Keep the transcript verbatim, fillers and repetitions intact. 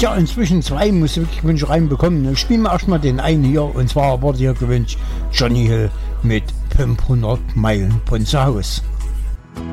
ja inzwischen zwei Musikwünsche reinbekommen. Ich spiele mir erstmal den einen hier, und zwar wurde hier gewünscht Johnny Hill mit fünfhundert Meilen von zu Hause.